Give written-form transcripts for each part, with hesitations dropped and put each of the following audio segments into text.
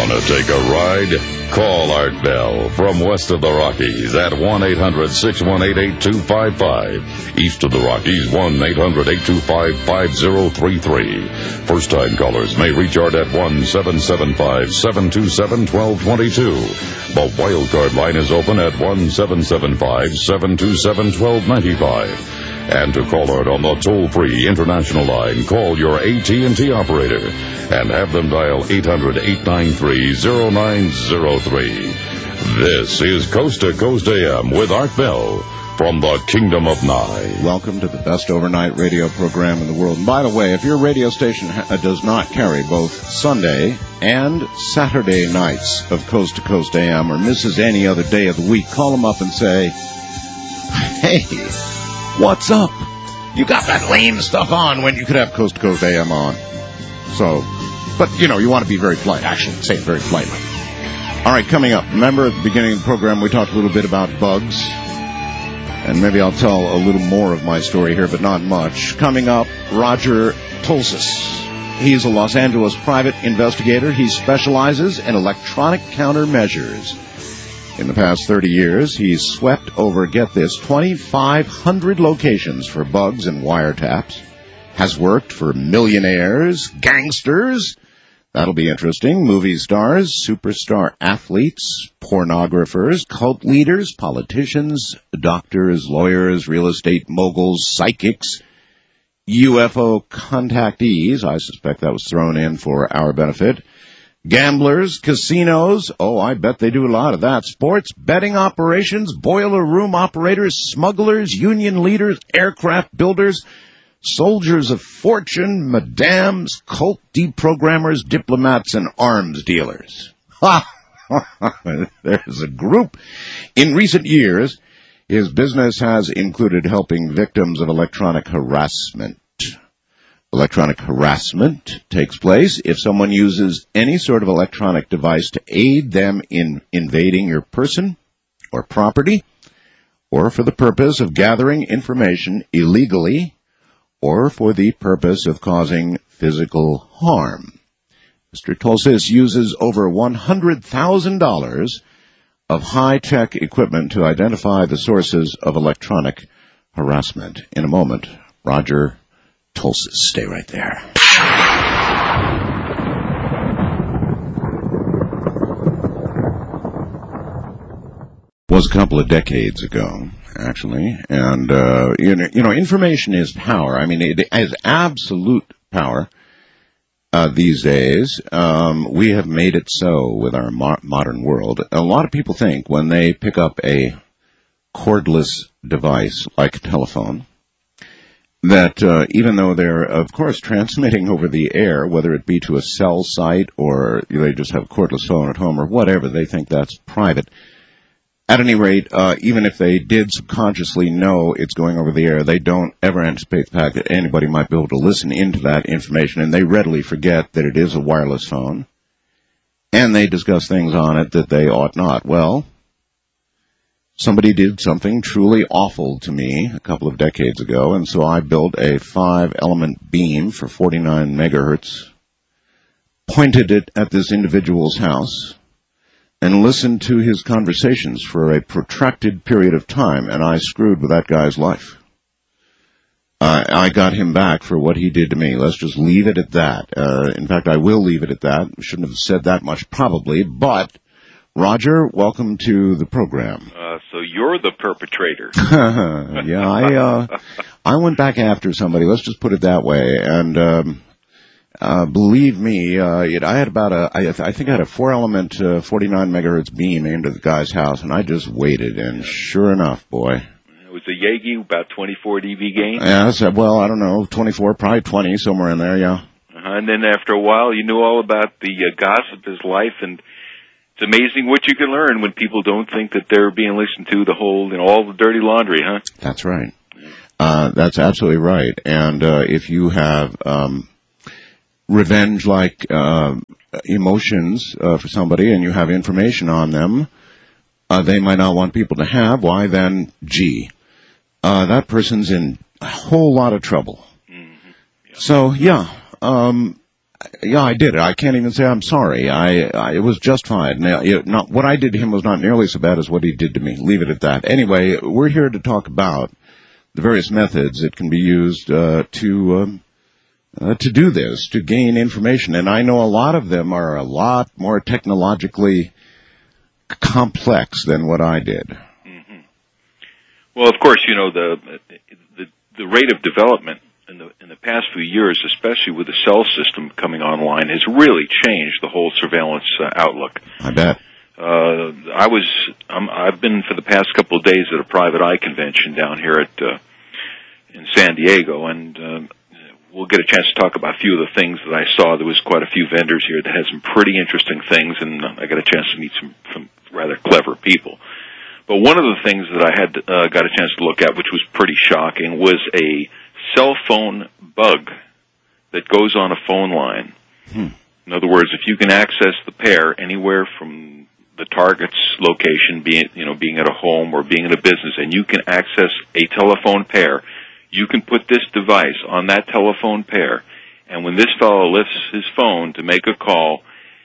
Want to take a ride? Call Art Bell from west of the Rockies at 1-800-618-8255. East of the Rockies, 1-800-825-5033. First-time callers may reach Art at 1-775-727-1222. The wildcard line is open at 1-775-727-1295. And to call Art on the toll-free international line, call your AT&T operator and have them dial 800-893-0903. This is Coast to Coast AM with Art Bell from the Kingdom of Nye. Welcome to the best overnight radio program in the world. And by the way, if your radio station does not carry both Sunday and Saturday nights of Coast to Coast AM or misses any other day of the week, call them up and say, hey, what's up? You got that lame stuff on when you could have Coast to Coast AM on. So, but, you want to be very polite. Actually, say it very politely. All right, coming up. Remember at the beginning of the program we talked a little bit about bugs. And maybe I'll tell a little more of my story here, but not much. Coming up, Roger Tulsis. He's a Los Angeles private investigator. He specializes in electronic countermeasures. In the past 30 years, he's swept over, get this, 2,500 locations for bugs and wiretaps. Has worked for millionaires, gangsters, that'll be interesting, movie stars, superstar athletes, pornographers, cult leaders, politicians, doctors, lawyers, real estate moguls, psychics, UFO contactees, I suspect that was thrown in for our benefit, gamblers, casinos, I bet they do a lot of that, sports, betting operations, boiler room operators, smugglers, union leaders, aircraft builders, soldiers of fortune, madams, cult deprogrammers, diplomats, and arms dealers. Ha! There's a group. In recent years, his business has included helping victims of electronic harassment. Electronic harassment takes place if someone uses any sort of electronic device to aid them in invading your person or property, or for the purpose of gathering information illegally, or for the purpose of causing physical harm. Mr. Tulsis uses over $100,000 of high-tech equipment to identify the sources of electronic harassment. In a moment, Roger Tulsis. Stay right there. Was a couple of decades ago, actually, and information is power. I mean, it is absolute power these days. We have made it so with our modern world. A lot of people think when they pick up a cordless device like a telephone that even though they're, of course, transmitting over the air, whether it be to a cell site or they just have a cordless phone at home or whatever, they think that's private. At any rate, even if they did subconsciously know it's going over the air, they don't ever anticipate the fact that anybody might be able to listen into that information, and they readily forget that it is a wireless phone, and they discuss things on it that they ought not. Well, somebody did something truly awful to me a couple of decades ago, and so I built a 5-element beam for 49 megahertz, pointed it at this individual's house, and listened to his conversations for a protracted period of time, and I screwed with that guy's life. I got him back for what he did to me. Let's just leave it at that. In fact, I will leave it at that. Shouldn't have said that much probably, but Roger, welcome to the program. So you're the perpetrator. Yeah, I went back after somebody, let's just put it that way, and believe me, I had about I think I had a 4-element 49 megahertz beam aimed at the guy's house, and I just waited, and sure enough, boy. It was a Yagi, about 24 dB gain? Yeah, well, I don't know, 24, probably 20, somewhere in there, yeah. And then after a while, you knew all about the gossip of his life, and it's amazing what you can learn when people don't think that they're being listened to, the whole, all the dirty laundry, huh? That's right. That's absolutely right. And if you have revenge-like emotions for somebody and you have information on them they might not want people to have, why then, that person's in a whole lot of trouble. Mm-hmm. Yeah. So, yeah, Yeah, I did it. I can't even say I'm sorry. It was just fine. Now, what I did to him was not nearly so bad as what he did to me. Leave it at that. Anyway, we're here to talk about the various methods that can be used to do this, to gain information. And I know a lot of them are a lot more technologically complex than what I did. Mm-hmm. Well, of course, you know, the rate of development in the past few years, especially with the cell system coming online, has really changed the whole surveillance outlook. I bet. I've been for the past couple of days at a private eye convention down here in San Diego, and we'll get a chance to talk about a few of the things that I saw. There was quite a few vendors here that had some pretty interesting things, and I got a chance to meet some rather clever people. But one of the things that I had got a chance to look at, which was pretty shocking, was a cell phone bug that goes on a phone line. In other words, if you can access the pair anywhere from the target's location, being at a home or being in a business, and you can access a telephone pair, you can put this device on that telephone pair, and when this fellow lifts his phone to make a call,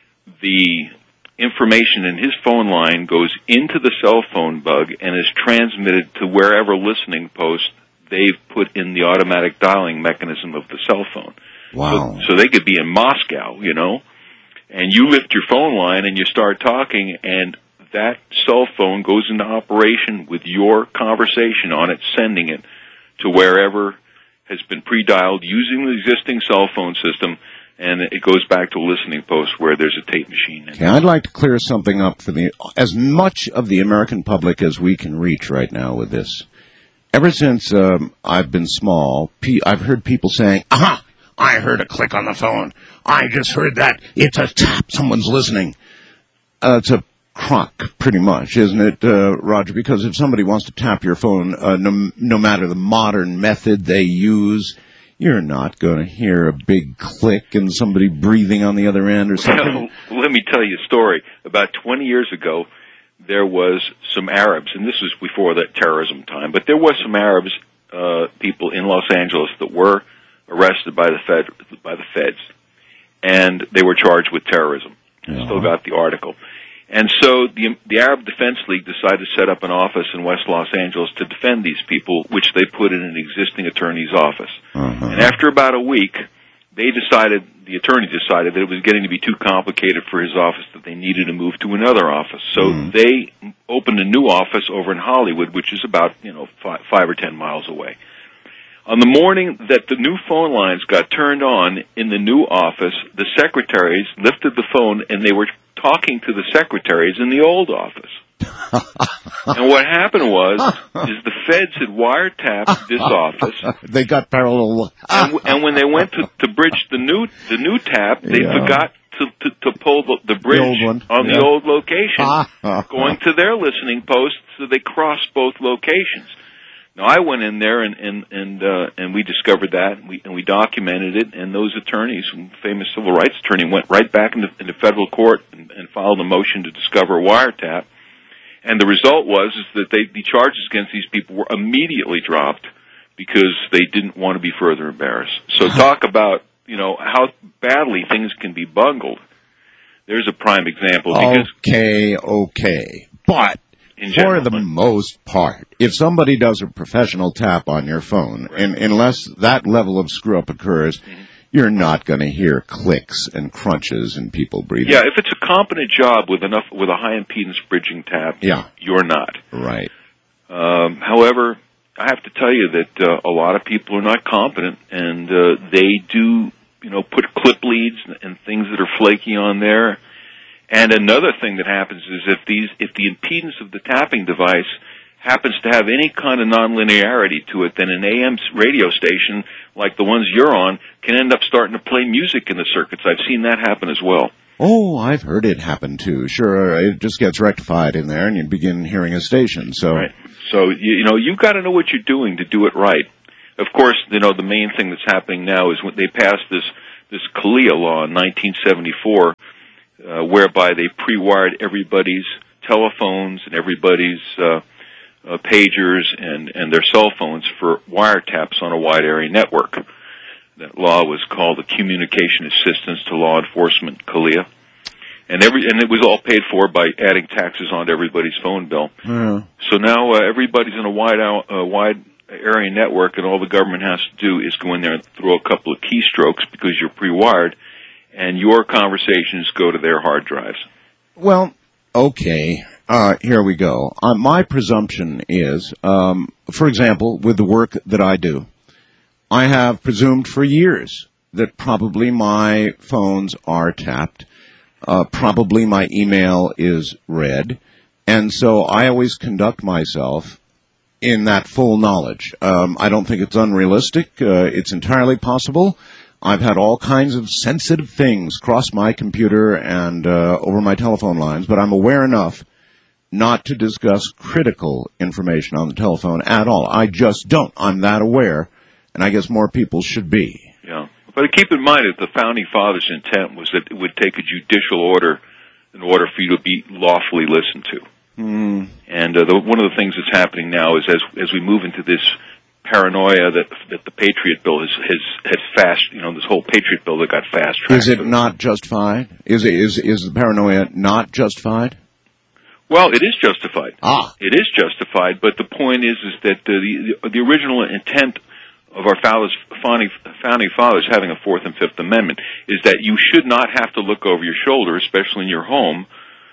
the information in his phone line goes into the cell phone bug and is transmitted to wherever listening post they've put in the automatic dialing mechanism of the cell phone. Wow. So they could be in Moscow, you know, and you lift your phone line and you start talking, and that cell phone goes into operation with your conversation on it, sending it to wherever has been pre-dialed using the existing cell phone system, and it goes back to a listening post where there's a tape machine. Okay, I'd like to clear something up for as much of the American public as we can reach right now with this. Ever since I've been small, I've heard people saying, "Aha! I heard a click on the phone. I just heard that. It's a tap. Someone's listening." It's a crock, pretty much, isn't it, Roger? Because if somebody wants to tap your phone, no matter the modern method they use, you're not going to hear a big click and somebody breathing on the other end or something. Well, let me tell you a story. About 20 years ago, there was some Arabs, and this was before that terrorism time, but there was some Arabs, people in Los Angeles that were arrested by the feds, and they were charged with terrorism. Yeah. Still got the article. And so the Arab Defense League decided to set up an office in West Los Angeles to defend these people, which they put in an existing attorney's office. Uh-huh. And after about a week, the attorney decided that it was getting to be too complicated for his office, that they needed to move to another office. So they opened a new office over in Hollywood, which is about 5 or 10 miles away. On the morning that the new phone lines got turned on in the new office, the secretaries lifted the phone and they were talking to the secretaries in the old office. And what happened is the feds had wiretapped this office. They got parallel. and when they went to bridge the new tap, they forgot to pull the bridge on the old location, going to their listening post, so they crossed both locations. Now, I went in there and we discovered that, and we documented it, and those attorneys, famous civil rights attorney, went right back into federal court and filed a motion to discover wiretap. And the result was that the charges against these people were immediately dropped because they didn't want to be further embarrassed. So talk about, how badly things can be bungled. There's a prime example. Okay. But for the most part, if somebody does a professional tap on your phone, and unless that level of screw-up occurs, you're not going to hear clicks and crunches and people breathing. Yeah, if it's a competent job with a high-impedance bridging tap, you're not. Right. However, I have to tell you that a lot of people are not competent, and they do, put clip leads and things that are flaky on there. And another thing that happens is if the impedance of the tapping device happens to have any kind of nonlinearity to it, then an AM radio station like the ones you're on can end up starting to play music in the circuits. I've seen that happen as well. Oh, I've heard it happen too. Sure, it just gets rectified in there, and you begin hearing a station. So, right. So you've got to know what you're doing to do it right. Of course, the main thing that's happening now is when they passed this CALEA law in 1974. Whereby they pre-wired everybody's telephones and everybody's pagers and their cell phones for wiretaps on a wide area network. That law was called the Communication Assistance to Law Enforcement, CALEA. And it was all paid for by adding taxes onto everybody's phone bill. Yeah. So now everybody's in a wide area network, and all the government has to do is go in there and throw a couple of keystrokes because you're pre-wired, and your conversations go to their hard drives. Well, okay. Here we go. My presumption is, for example, with the work that I do, I have presumed for years that probably my phones are tapped. Probably my email is read, and so I always conduct myself in that full knowledge. I don't think it's unrealistic. It's entirely possible. I've had all kinds of sensitive things cross my computer and over my telephone lines, but I'm aware enough not to discuss critical information on the telephone at all. I just don't. I'm that aware, and I guess more people should be. Yeah. But keep in mind that the Founding Fathers' intent was that it would take a judicial order in order for you to be lawfully listened to. Mm. And one of the things that's happening now is as we move into this paranoia that the Patriot Bill has fast, this whole Patriot Bill that got fast-tracked. Is it not justified? Is the paranoia not justified? Well, it is justified. It is justified, but the point is that the original intent of our founding fathers having a Fourth and Fifth Amendment is that you should not have to look over your shoulder, especially in your home,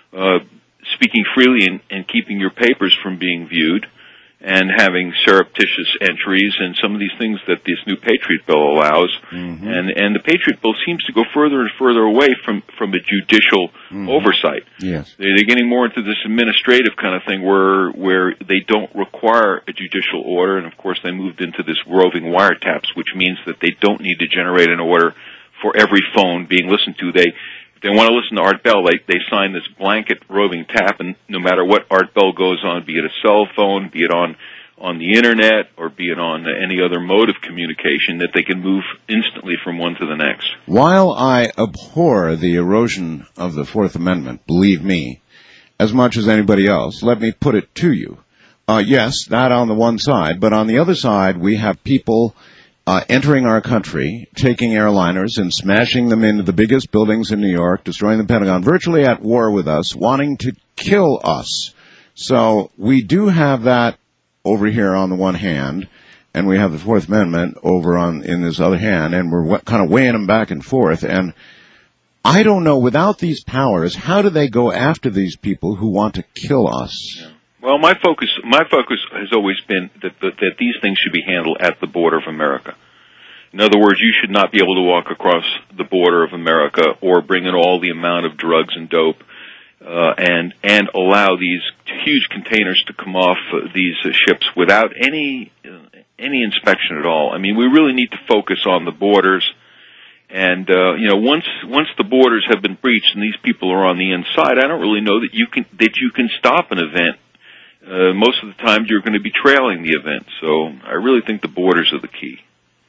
speaking freely and keeping your papers from being viewed, and having surreptitious entries and some of these things that this new Patriot Bill allows. Mm-hmm. And the Patriot Bill seems to go further and further away from a judicial oversight. Yes. They're getting more into this administrative kind of thing where they don't require a judicial order, and of course they moved into this roving wiretaps, which means that they don't need to generate an order for every phone being listened to. If they want to listen to Art Bell, they sign this blanket roving tap, and no matter what Art Bell goes on, be it a cell phone, be it on the internet, or be it on any other mode of communication, that they can move instantly from one to the next. While I abhor the erosion of the Fourth Amendment, believe me, as much as anybody else, let me put it to you. Yes, that on the one side, but on the other side, we have people entering our country, taking airliners and smashing them into the biggest buildings in New York, destroying the Pentagon, virtually at war with us, wanting to kill us. So we do have that over here on the one hand, and we have the Fourth Amendment over in this other hand, and we're kind of weighing them back and forth. And I don't know, without these powers, how do they go after these people who want to kill us? Yeah. Well, my focus has always been that these things should be handled at the border of America. In other words, you should not be able to walk across the border of America or bring in all the amount of drugs and dope and allow these huge containers to come off these ships without any inspection at all. I mean, we really need to focus on the borders. And once the borders have been breached and these people are on the inside, I don't really know that you can stop an event. Most of the time you're going to be trailing the event. So I really think the borders are the key.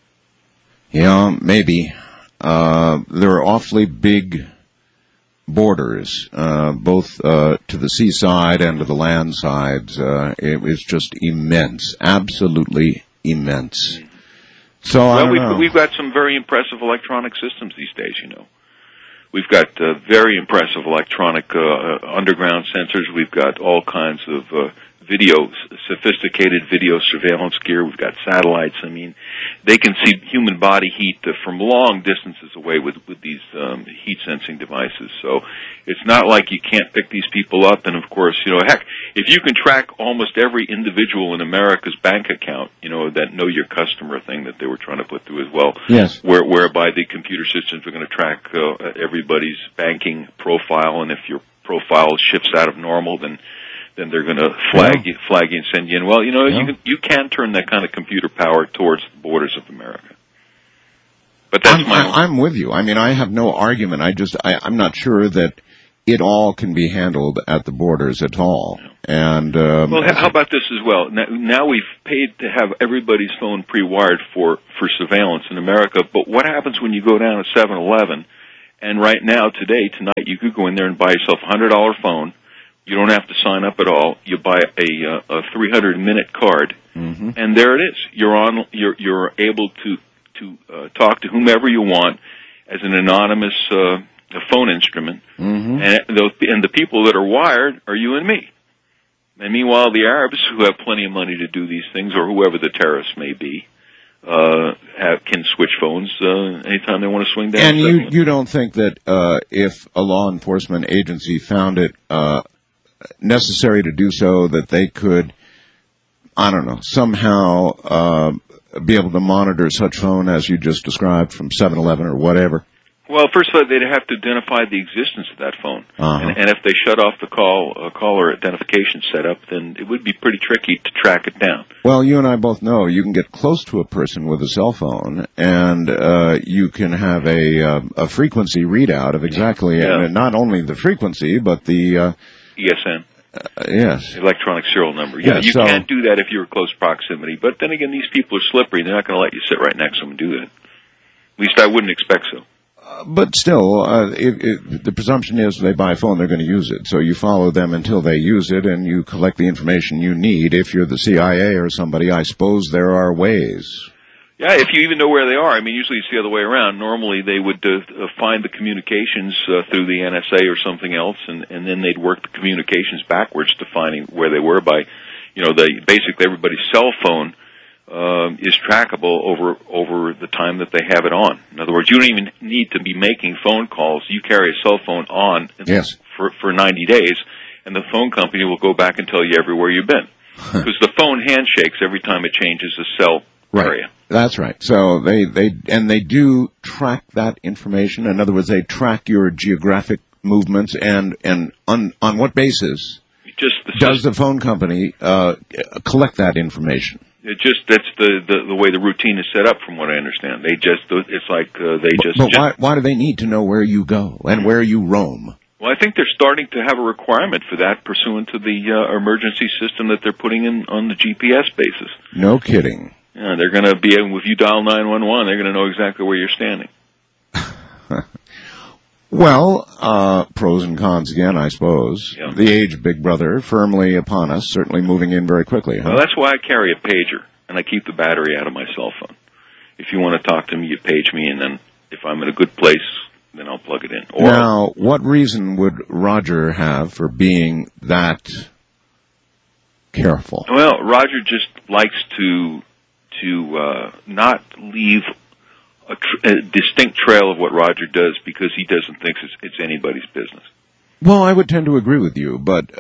Yeah, maybe. There are awfully big borders, both to the seaside and to the land sides. It was just immense, absolutely immense. So we've got some very impressive electronic systems these days, We've got very impressive electronic underground sensors. We've got all kinds of sophisticated video surveillance gear. We've got satellites. I mean, they can see human body heat from long distances away with these heat sensing devices. So it's not like you can't pick these people up. And of course, heck, if you can track almost every individual in America's bank account, that know your customer thing that they were trying to put through as well. Yes. Whereby the computer systems are going to track everybody's banking profile, and if your profile shifts out of normal, then they're going to flag you and send you in. Well, you can turn that kind of computer power towards the borders of America. But that's I'm with you. I mean, I have no argument. I'm not sure that it all can be handled at the borders at all. Yeah. And well, how about this as well? Now we've paid to have everybody's phone pre-wired for surveillance in America. But what happens when you go down to 7-Eleven? And right now, tonight, you could go in there and buy yourself a $100 phone. You don't have to sign up at all. You buy a 300-minute card, and there it is. You're able to talk to whomever you want as an anonymous phone instrument, and the people that are wired are you and me. And meanwhile, the Arabs, who have plenty of money to do these things, or whoever the terrorists may be, can switch phones anytime they want to swing down. And you don't think that if a law enforcement agency found it necessary to do so, that they could, I don't know, somehow be able to monitor such phone as you just described from 7-Eleven or whatever? Well, first of all, they'd have to identify the existence of that phone. And if they shut off the caller identification setup, then it would be pretty tricky to track it down. Well, you and I both know you can get close to a person with a cell phone, and you can have a frequency readout of exactly, not only the frequency, but the... ESN. Yes. Electronic serial number. Yeah, you can't do that if you're in close proximity. But then again, these people are slippery. They're not going to let you sit right next to them and do that. At least I wouldn't expect so. But still, the presumption is they buy a phone, they're going to use it. So you follow them until they use it, and you collect the information you need. If you're the CIA or somebody, I suppose there are ways. Yeah, if you even know where they are. I mean, usually it's the other way around. Normally they would find the communications through the NSA or something else, and then they'd work the communications backwards to finding where they were by, basically everybody's cell phone is trackable over the time that they have it on. In other words, you don't even need to be making phone calls. You carry a cell phone on for 90 days, and the phone company will go back and tell you everywhere you've been. Because the phone handshakes every time it changes the cell area. That's right. So they do track that information. In other words, they track your geographic movements, and on what basis does the phone company collect that information? That's the way the routine is set up, from what I understand. But why do they need to know where you go and where you roam? Well, I think they're starting to have a requirement for that pursuant to the emergency system that they're putting in on the GPS basis. No kidding. Yeah, they're going to be able, if you dial 911, they're going to know exactly where you're standing. Well, pros and cons again, I suppose. Yeah. The age of Big Brother firmly upon us, certainly moving in very quickly. Huh? Well, that's why I carry a pager, and I keep the battery out of my cell phone. If you want to talk to me, you page me, and then if I'm in a good place, then I'll plug it in. Now, what reason would Roger have for being that careful? Well, Roger just likes to not leave a distinct trail of what Roger does, because he doesn't think it's anybody's business. Well, I would tend to agree with you, but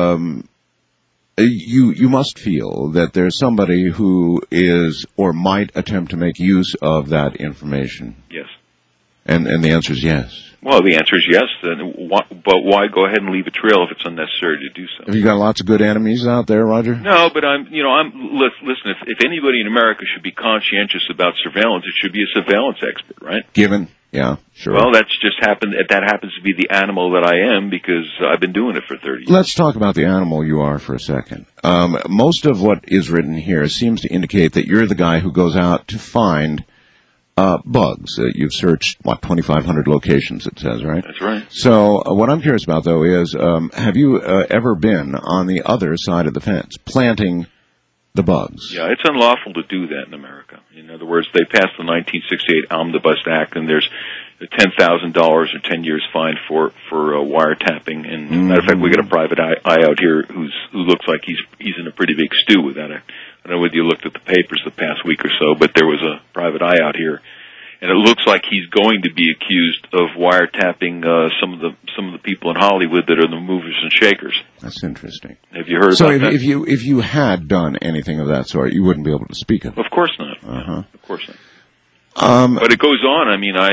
you must feel that there's somebody who is or might attempt to make use of that information. Yes. And the answer is yes. Well, the answer is yes, but why go ahead and leave a trail if it's unnecessary to do so? Have you got lots of good enemies out there, Roger? No, but listen, if anybody in America should be conscientious about surveillance, it should be a surveillance expert, right? Given, yeah, sure. Well, that happens to be the animal that I am, because I've been doing it for 30 years. Let's talk about the animal you are for a second. Most of what is written here seems to indicate that you're the guy who goes out to find bugs. You've searched, 2,500 locations, it says, right? That's right. So what I'm curious about, though, is have you ever been on the other side of the fence, planting the bugs? Yeah, it's unlawful to do that in America. In other words, they passed the 1968 Omnibus Act, and there's $10,000 or 10 years fine for wiretapping. And matter of fact, we got a private eye out here who looks like he's in a pretty big stew with that. I don't know whether you looked at the papers the past week or so, but there was a private eye out here, and it looks like he's going to be accused of wiretapping some of the people in Hollywood that are the movers and shakers. That's interesting. Have you heard about that? So if you had done anything of that sort, you wouldn't be able to speak of it. Of course not. Uh-huh. Of course not. But it goes on. I mean,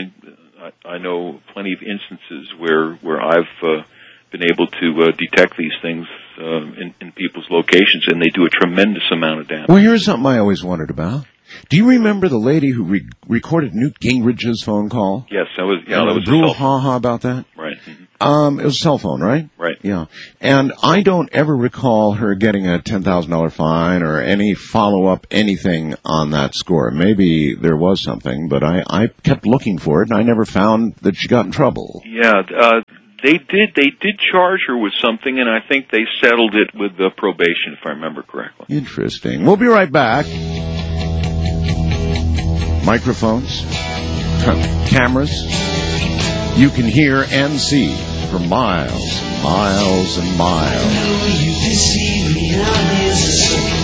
I know plenty of instances where I've been able to detect these things in people's locations, and they do a tremendous amount of damage. Well, here's something I always wondered about. Do you remember the lady who recorded Newt Gingrich's phone call? Yes, that was a cell phone. Brouhaha about that? Right. Mm-hmm. It was a cell phone, right? Right. Yeah. And I don't ever recall her getting a $10,000 fine or any follow-up anything on that score. Maybe there was something, but I kept looking for it, and I never found that she got in trouble. Yeah, They did charge her with something, and I think they settled it with the probation, if I remember correctly. Interesting. We'll be right back. microphones, cameras. You can hear and see for miles and miles and miles. You can see me, I'm here to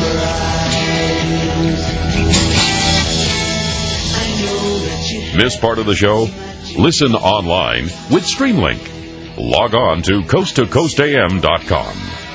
surprise. Miss part of the show? Listen online with Streamlink. Log on to coasttocoastam.com.